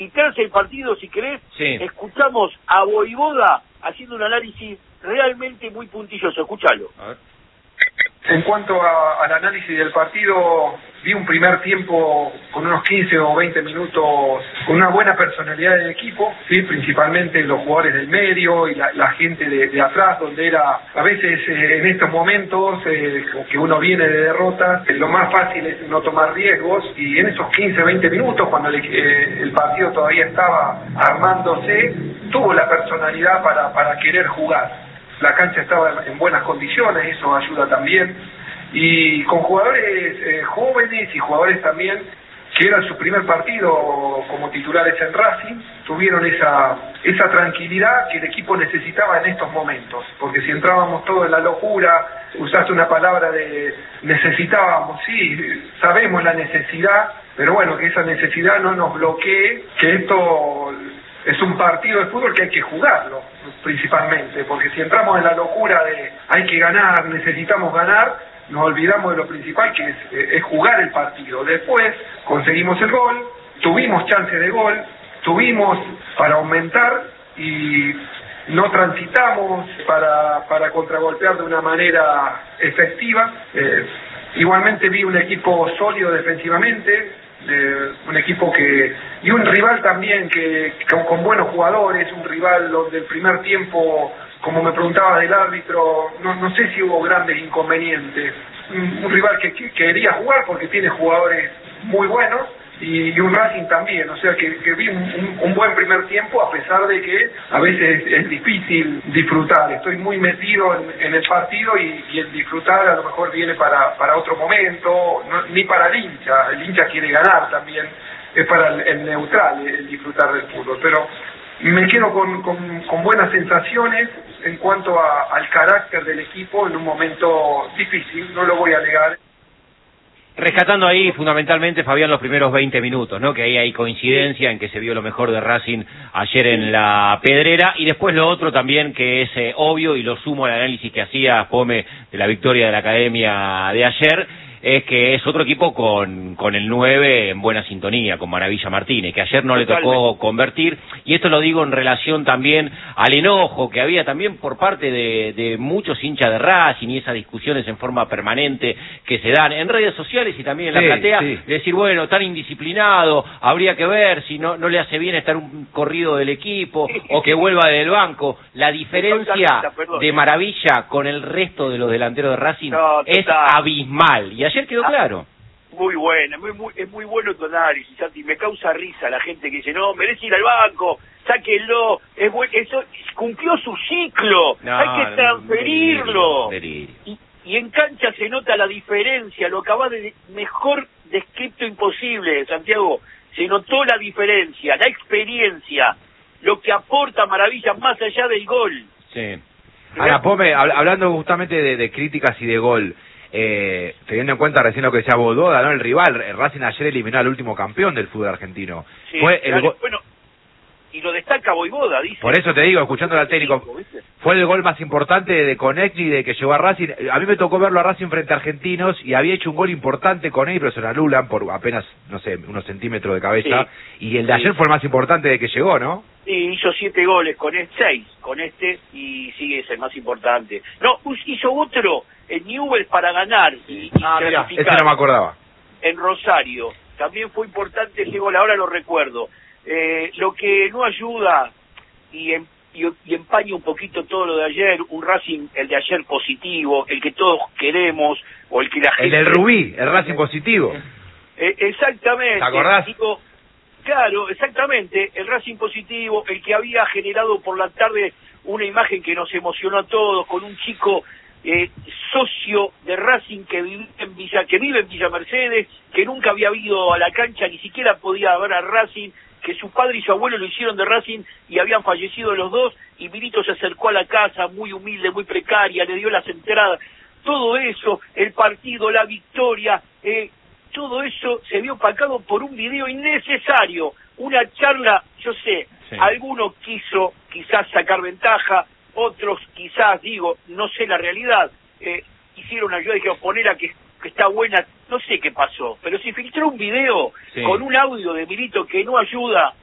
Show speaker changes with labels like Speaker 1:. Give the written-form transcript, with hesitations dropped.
Speaker 1: Y tras el partido, si querés,
Speaker 2: sí,
Speaker 1: escuchamos a Voivoda haciendo un análisis realmente muy puntilloso. Escúchalo.
Speaker 2: a ver.
Speaker 3: En cuanto al análisis del partido, vi un primer tiempo con unos 15 o 20 minutos con una buena personalidad del equipo, ¿sí? Principalmente los jugadores del medio y la gente de atrás, donde era a veces en estos momentos que uno viene de derrotas, lo más fácil es no tomar riesgos, y en esos 15 o 20 minutos, cuando el partido todavía estaba armándose, tuvo la personalidad para querer jugar. La cancha estaba en buenas condiciones, eso ayuda también, y con jugadores jóvenes y jugadores también que era su primer partido como titulares en Racing, tuvieron esa tranquilidad que el equipo necesitaba en estos momentos, porque si entrábamos todos en la locura, usaste una palabra de necesitábamos, sí, sabemos la necesidad, pero bueno, que esa necesidad no nos bloquee, que esto es un partido de fútbol que hay que jugarlo, principalmente, porque si entramos en la locura de hay que ganar, necesitamos ganar, nos olvidamos de lo principal, que es jugar el partido. Después conseguimos el gol, tuvimos chance de gol, tuvimos para aumentar y no transitamos para contragolpear de una manera efectiva. Igualmente vi un equipo sólido defensivamente, un equipo y un rival también que con buenos jugadores, un rival donde el primer tiempo, como me preguntaba del árbitro, no sé si hubo grandes inconvenientes, un rival que quería jugar porque tiene jugadores muy buenos, y un Racing también, o sea que vi un buen primer tiempo, a pesar de que a veces es difícil disfrutar. Estoy muy metido en el partido y el disfrutar a lo mejor viene para otro momento, ni para el hincha quiere ganar también, es para el neutral el disfrutar del fútbol, pero me quedo con buenas sensaciones en cuanto al carácter del equipo en un momento difícil, no lo voy a negar.
Speaker 2: Rescatando ahí fundamentalmente, Fabián, los primeros 20 minutos, ¿no? Que ahí hay coincidencia en que se vio lo mejor de Racing ayer en la Pedrera, y después lo otro también que es obvio, y lo sumo al análisis que hacía Pome de la victoria de la Academia de ayer, es que es otro equipo con el 9 en buena sintonía, con Maravilla Martínez, que ayer no le tocó convertir, y esto lo digo en relación también al enojo que había también por parte de muchos hinchas de Racing, y esas discusiones en forma permanente que se dan en redes sociales y también en la platea, de decir, bueno, tan indisciplinado, habría que ver si no le hace bien estar un corrido del equipo, o que vuelva del banco. La diferencia de Maravilla con el resto de los delanteros de Racing es abismal, y ayer quedó claro.
Speaker 1: Muy buena, es muy bueno tu análisis, Santi. Me causa risa la gente que dice, no, merece ir al banco, sáquenlo, eso cumplió su ciclo, hay que transferirlo. Y en cancha se nota la diferencia, lo acabas de mejor descrito imposible, Santiago. Se notó la diferencia, la experiencia, lo que aporta Maravilla más allá del gol.
Speaker 4: Sí. Ahora, Pome, hablando justamente de críticas y de gol, teniendo en cuenta recién lo que decía Voivoda, ¿no? El rival, Racing ayer eliminó al último campeón del fútbol argentino.
Speaker 1: Sí, bueno, y lo destaca Voivoda, dice.
Speaker 4: Por eso te digo, escuchándolo al técnico, fue el gol más importante de Conecti, de que llegó a Racing. A mí me tocó verlo a Racing frente a Argentinos, y había hecho un gol importante con él, pero se lo anulan por apenas, no sé, unos centímetros de cabeza, y el de ayer fue el más importante de que llegó, ¿no?
Speaker 1: Sí, hizo 7 goles con 6 con este, y sí, es el más importante. No, hizo otro en Newell's para ganar y
Speaker 4: mira, ese no me acordaba.
Speaker 1: En Rosario, también fue importante ese gol, ahora lo recuerdo. Lo que no ayuda y empaña un poquito todo lo de ayer, un Racing, el de ayer positivo, el que todos queremos, o el que la gente...
Speaker 4: El del Rubí, el Racing positivo.
Speaker 1: Exactamente.
Speaker 4: ¿Te acordás?
Speaker 1: Claro, exactamente, el Racing positivo, el que había generado por la tarde una imagen que nos emocionó a todos, con un chico socio de Racing que vive en Villa Mercedes, que nunca había ido a la cancha, ni siquiera podía ver a Racing, que su padre y su abuelo lo hicieron de Racing y habían fallecido los dos, y Milito se acercó a la casa, muy humilde, muy precaria, le dio las entradas. Todo eso, el partido, la victoria, todo eso se vio opacado por un video innecesario, una charla, yo sé, alguno quiso quizás sacar ventaja, otros quizás, no sé la realidad, hicieron ayuda y dijeron, ponela que está buena, no sé qué pasó, pero se filtró un video con un audio de Milito que no ayuda